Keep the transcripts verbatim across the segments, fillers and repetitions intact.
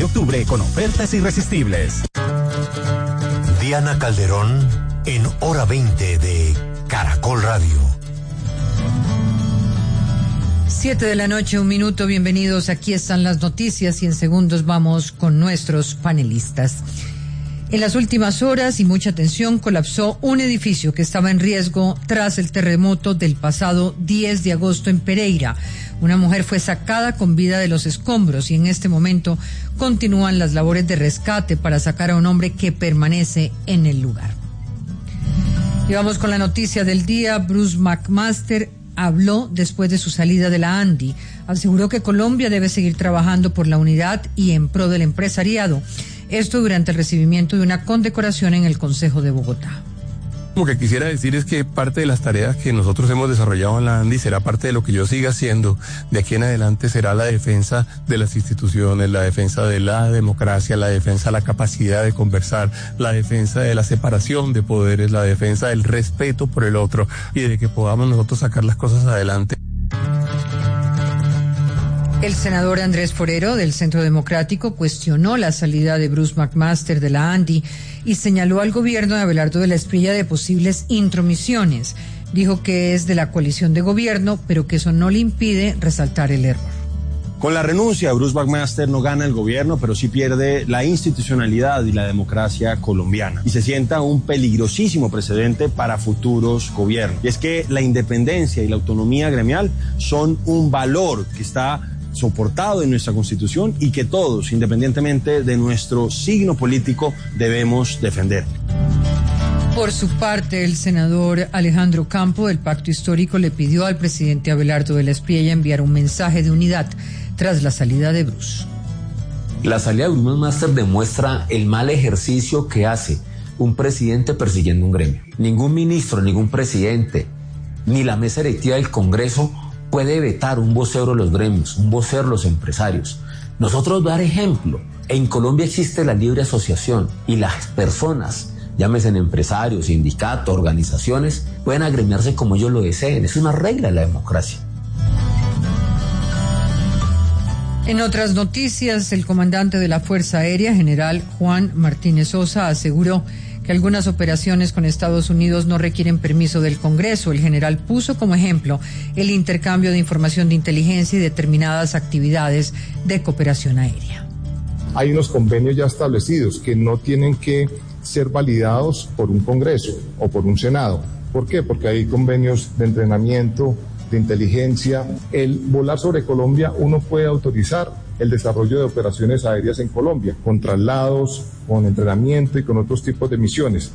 octubre con ofertas irresistibles. Diana Calderón en Hora veinte de Caracol Radio. Siete de la noche, un minuto, bienvenidos. Aquí están las noticias y en segundos vamos con nuestros panelistas. En las últimas horas y mucha tensión colapsó un edificio que estaba en riesgo tras el terremoto del pasado diez de agosto en Pereira. Una mujer fue sacada con vida de los escombros y en este momento continúan las labores de rescate para sacar a un hombre que permanece en el lugar. Y vamos con la noticia del día. Bruce McMaster habló después de su salida de la ANDI. Aseguró que Colombia debe seguir trabajando por la unidad y en pro del empresariado. Esto durante el recibimiento de una condecoración en el Consejo de Bogotá. Lo que quisiera decir es que parte de las tareas que nosotros hemos desarrollado en la ANDI será parte de lo que yo siga haciendo. De aquí en adelante será la defensa de las instituciones, la defensa de la democracia, la defensa de la capacidad de conversar, la defensa de la separación de poderes, la defensa del respeto por el otro y de que podamos nosotros sacar las cosas adelante. El senador Andrés Forero del Centro Democrático cuestionó la salida de Bruce McMaster de la ANDI y señaló al gobierno de Abelardo de la Espriella de posibles intromisiones. Dijo que es de la coalición de gobierno, pero que eso no le impide resaltar el error. Con la renuncia de Bruce McMaster no gana el gobierno, pero sí pierde la institucionalidad y la democracia colombiana. Y se sienta un peligrosísimo precedente para futuros gobiernos. Y es que la independencia y la autonomía gremial son un valor que está soportado en nuestra Constitución y que todos, independientemente de nuestro signo político, debemos defender. Por su parte, el senador Alejandro Campo del Pacto Histórico le pidió al presidente Abelardo de la Espriella enviar un mensaje de unidad tras la salida de Bruce. La salida de Bruce McMaster demuestra el mal ejercicio que hace un presidente persiguiendo un gremio. Ningún ministro, ningún presidente, ni la mesa directiva del Congreso puede vetar un vocero de los gremios, un vocero de los empresarios. Nosotros dar ejemplo. En Colombia existe la libre asociación y las personas, llámese empresarios, sindicatos, organizaciones, pueden agremiarse como ellos lo deseen. Es una regla de la democracia. En otras noticias, el comandante de la Fuerza Aérea, general Juan Martínez Sosa, aseguró que algunas operaciones con Estados Unidos no requieren permiso del Congreso. El general puso como ejemplo el intercambio de información de inteligencia y determinadas actividades de cooperación aérea. Hay unos convenios ya establecidos que no tienen que ser validados por un Congreso o por un Senado. ¿Por qué? Porque hay convenios de entrenamiento, de inteligencia. El volar sobre Colombia, uno puede autorizar el desarrollo de operaciones aéreas en Colombia, con traslados, con entrenamiento y con otros tipos de misiones.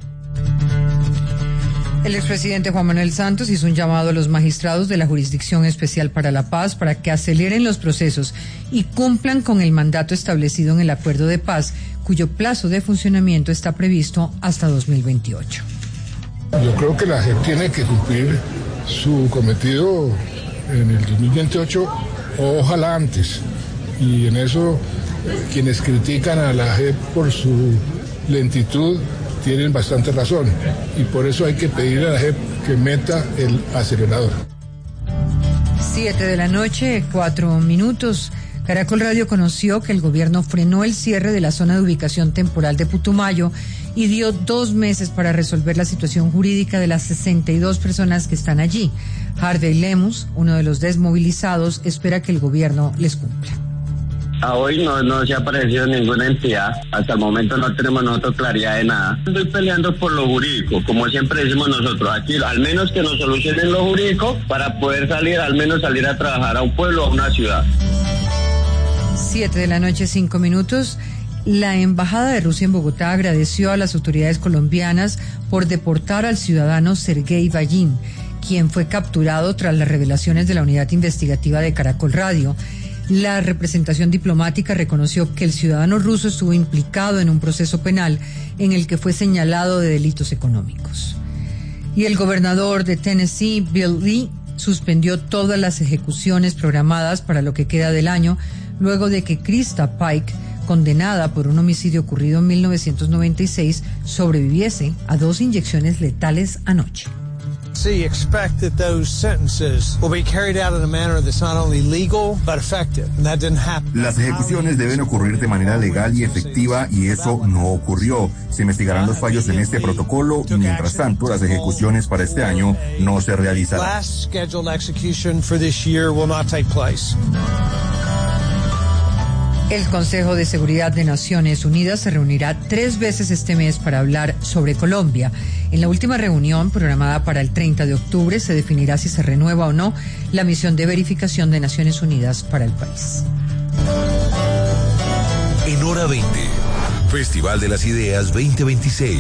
El expresidente Juan Manuel Santos hizo un llamado a los magistrados de la Jurisdicción Especial para la Paz para que aceleren los procesos y cumplan con el mandato establecido en el Acuerdo de Paz, cuyo plazo de funcionamiento está previsto hasta dos mil veintiocho. Yo creo que la J E P tiene que cumplir su cometido en el dos mil veintiocho, ojalá antes. Y en eso, quienes critican a la J E P por su lentitud tienen bastante razón. Y por eso hay que pedirle a la J E P que meta el acelerador. Siete de la noche, cuatro minutos. Caracol Radio conoció que el gobierno frenó el cierre de la zona de ubicación temporal de Putumayo y dio dos meses para resolver la situación jurídica de las sesenta y dos personas que están allí. Harvey Lemus, uno de los desmovilizados, espera que el gobierno les cumpla. A hoy no, no se ha aparecido ninguna entidad, hasta el momento no tenemos nosotros claridad de nada. Estoy peleando por lo jurídico, como siempre decimos nosotros, aquí al menos que nos solucionen lo jurídico para poder salir, al menos salir a trabajar a un pueblo, a una ciudad. Siete de la noche, cinco minutos. La Embajada de Rusia en Bogotá agradeció a las autoridades colombianas por deportar al ciudadano Sergei Vallín, quien fue capturado tras las revelaciones de la unidad investigativa de Caracol Radio. La representación diplomática reconoció que el ciudadano ruso estuvo implicado en un proceso penal en el que fue señalado de delitos económicos. Y el gobernador de Tennessee, Bill Lee, suspendió todas las ejecuciones programadas para lo que queda del año, luego de que Krista Pike, condenada por un homicidio ocurrido en mil novecientos noventa y seis, sobreviviese a dos inyecciones letales anoche. Expect that those sentences will be carried out in a manner that's not only legal but effective, and that didn't happen. Las ejecuciones deben ocurrir de manera legal y efectiva, y eso no ocurrió. Se investigarán los fallos en este protocolo y, mientras tanto, las ejecuciones para este año no se realizarán. Last scheduled execution for this year will not take place. El Consejo de Seguridad de Naciones Unidas se reunirá tres veces este mes para hablar sobre Colombia. En la última reunión, programada para el treinta de octubre, se definirá si se renueva o no la misión de verificación de Naciones Unidas para el país. En Hora veinte, Festival de las Ideas veinte veintiséis.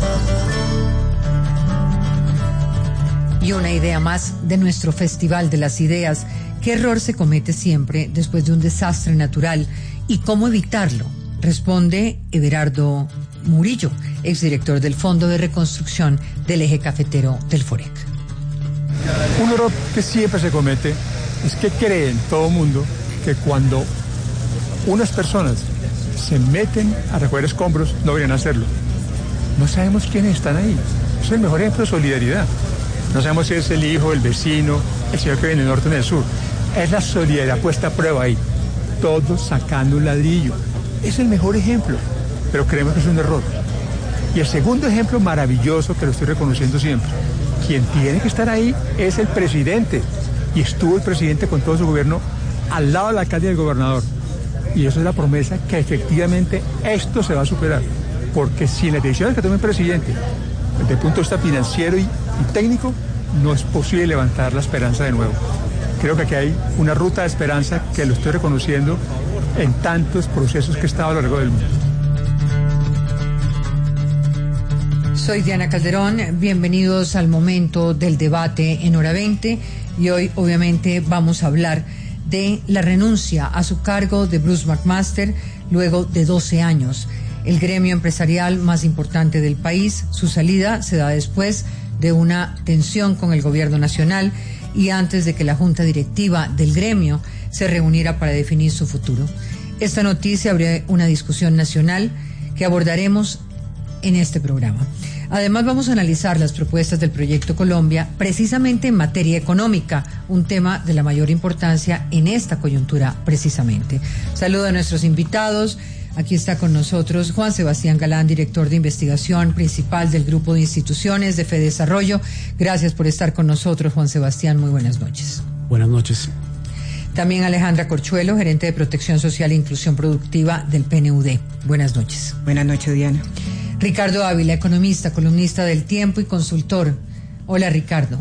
Y una idea más de nuestro Festival de las Ideas. ¿Qué error se comete siempre después de un desastre natural y cómo evitarlo? Responde Everardo Murillo, exdirector del Fondo de Reconstrucción del Eje Cafetero del FOREC. Un error que siempre se comete es que creen todo el mundo que cuando unas personas se meten a recoger escombros no deberían hacerlo. No sabemos quiénes están ahí. Es el mejor ejemplo de solidaridad. No sabemos si es el hijo, el vecino, el señor que viene del norte o del sur. Es la solidaridad puesta a prueba ahí. Todos sacando un ladrillo. Es el mejor ejemplo, pero creemos que es un error. Y el segundo ejemplo maravilloso, que lo estoy reconociendo siempre, quien tiene que estar ahí es el presidente. Y estuvo el presidente con todo su gobierno al lado del alcalde y del gobernador. Y eso es la promesa que efectivamente esto se va a superar. Porque sin las decisiones que tome el presidente, desde el punto de vista financiero y, y técnico, no es posible levantar la esperanza de nuevo. Creo que aquí hay una ruta de esperanza que lo estoy reconociendo en tantos procesos que he estado a lo largo del mundo. Soy Diana Calderón, bienvenidos al momento del debate en Hora veinte y hoy obviamente vamos a hablar de la renuncia a su cargo de Bruce McMaster luego de doce años. El gremio empresarial más importante del país, su salida se da después de una tensión con el gobierno nacional y antes de que la junta directiva del gremio se reuniera para definir su futuro. Esta noticia abre una discusión nacional que abordaremos en este programa. Además, vamos a analizar las propuestas del Proyecto Colombia precisamente en materia económica, un tema de la mayor importancia en esta coyuntura precisamente. Saludo a nuestros invitados. Aquí está con nosotros Juan Sebastián Galán, director de investigación principal del Grupo de Instituciones de FEDesarrollo. Gracias por estar con nosotros, Juan Sebastián. Muy buenas noches. Buenas noches. También Alejandra Corchuelo, gerente de Protección Social e Inclusión Productiva del P N U D. Buenas noches. Buenas noches, Diana. Ricardo Ávila, economista, columnista del Tiempo y consultor. Hola, Ricardo.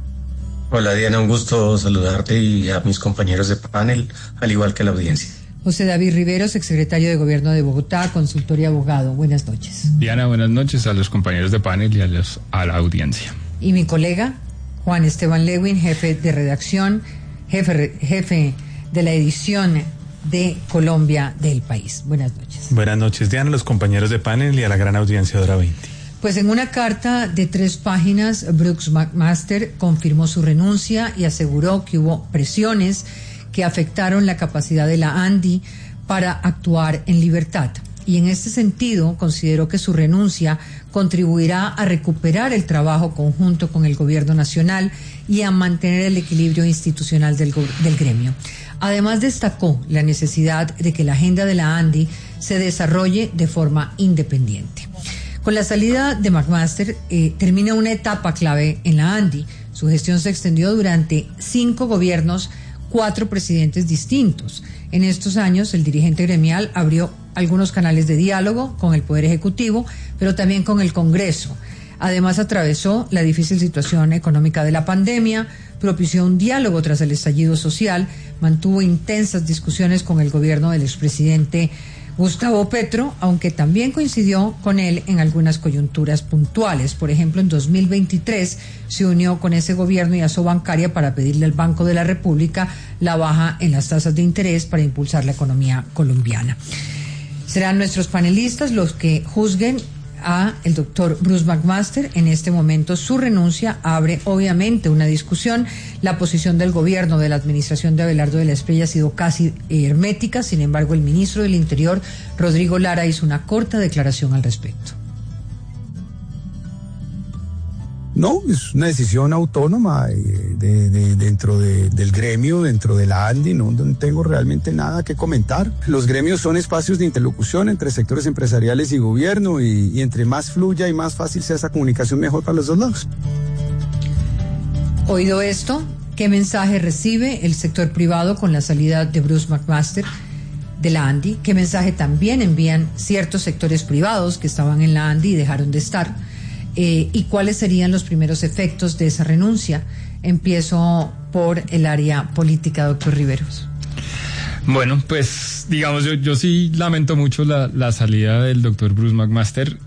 Hola, Diana, un gusto saludarte y a mis compañeros de panel, al igual que a la audiencia. José David Riveros, exsecretario de Gobierno de Bogotá, consultor y abogado. Buenas noches. Diana, buenas noches a los compañeros de panel y a, los, a la audiencia. Y mi colega, Juan Esteban Lewin, jefe de redacción, jefe, jefe de la edición de Colombia del País. Buenas noches. Buenas noches, Diana, a los compañeros de panel y a la gran audiencia de Hora veinte. Pues en una carta de tres páginas, Bruce McMaster confirmó su renuncia y aseguró que hubo presiones que afectaron la capacidad de la ANDI para actuar en libertad. Y en este sentido, consideró que su renuncia contribuirá a recuperar el trabajo conjunto con el gobierno nacional y a mantener el equilibrio institucional del, del gremio. Además, destacó la necesidad de que la agenda de la ANDI se desarrolle de forma independiente. Con la salida de McMaster, eh, termina una etapa clave en la ANDI. Su gestión se extendió durante cinco gobiernos, cuatro presidentes distintos. En estos años, el dirigente gremial abrió algunos canales de diálogo con el Poder Ejecutivo, pero también con el Congreso. Además, atravesó la difícil situación económica de la pandemia, propició un diálogo tras el estallido social, mantuvo intensas discusiones con el gobierno del expresidente Gustavo Petro, aunque también coincidió con él en algunas coyunturas puntuales. Por ejemplo, en dos mil veintitrés se unió con ese gobierno y Asobancaria para pedirle al Banco de la República la baja en las tasas de interés para impulsar la economía colombiana. Serán nuestros panelistas los que juzguen a el doctor Bruce McMaster. En este momento su renuncia abre obviamente una discusión. La posición del gobierno de la administración de Abelardo de la Espriella ha sido casi hermética. Sin embargo, el ministro del Interior, Rodrigo Lara, hizo una corta declaración al respecto. No, es una decisión autónoma de, de, de, dentro de, del gremio, dentro de la ANDI, no, no tengo realmente nada que comentar. Los gremios son espacios de interlocución entre sectores empresariales y gobierno y, y entre más fluya y más fácil sea esa comunicación, mejor para los dos lados. Oído esto, ¿qué mensaje recibe el sector privado con la salida de Bruce McMaster de la ANDI? ¿Qué mensaje también envían ciertos sectores privados que estaban en la ANDI y dejaron de estar? Eh, ¿Y cuáles serían los primeros efectos de esa renuncia? Empiezo por el área política, doctor Riveros. Bueno, pues digamos, yo, yo sí lamento mucho la, la salida del doctor Bruce McMaster.